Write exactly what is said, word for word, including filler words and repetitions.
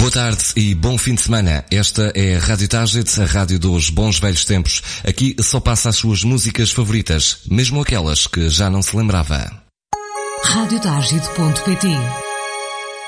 Boa tarde e bom fim de semana. Esta é a Rádio Target, a rádio dos bons velhos tempos. Aqui só passa as suas músicas favoritas, mesmo aquelas que já não se lembrava. rádio target ponto pt